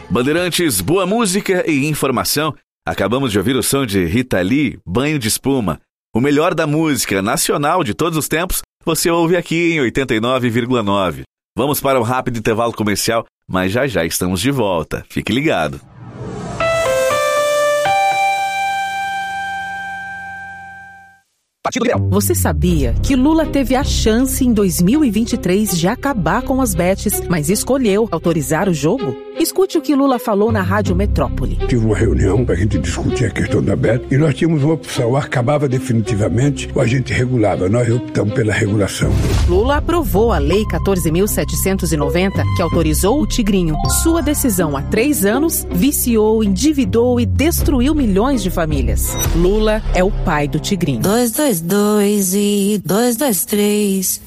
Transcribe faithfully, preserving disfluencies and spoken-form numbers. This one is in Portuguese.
Bandeirantes, boa música e informação. Acabamos de ouvir o som de Rita Lee, Banho de Espuma. O melhor da música nacional de todos os tempos, você ouve aqui em oitenta e nove vírgula nove. Vamos para um rápido intervalo comercial, mas já já estamos de volta. Fique ligado. Você sabia que Lula teve a chance em dois mil e vinte e três de acabar com as bets, mas escolheu autorizar o jogo? Escute o que Lula falou na Rádio Metrópole. Tive uma reunião para a gente discutir a questão da bet e nós tínhamos uma opção, ou acabava definitivamente ou a gente regulava. Nós optamos pela regulação. Lula aprovou a Lei quatorze mil setecentos e noventa, que autorizou o Tigrinho. Sua decisão há três anos viciou, endividou e destruiu milhões de famílias. Lula é o pai do Tigrinho. Dois, dois, dois e dois, dois, três.